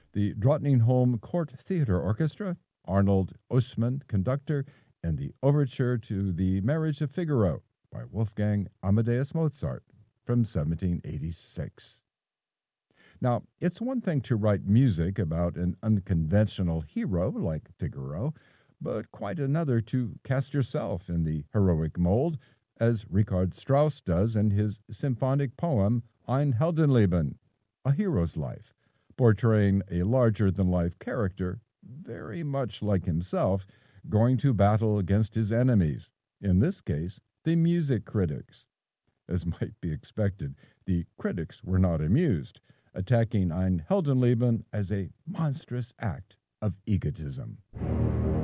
the Drottningholm Court Theatre Orchestra, Arnold Oschmann, conductor, and the overture to The Marriage of Figaro by Wolfgang Amadeus Mozart from 1786. Now, it's one thing to write music about an unconventional hero like Figaro, but quite another to cast yourself in the heroic mold, as Richard Strauss does in his symphonic poem Ein Heldenleben, A Hero's Life, portraying a larger than life character, very much like himself, going to battle against his enemies, in this case, the music critics. As might be expected, the critics were not amused, attacking Ein Heldenleben as a monstrous act of egotism.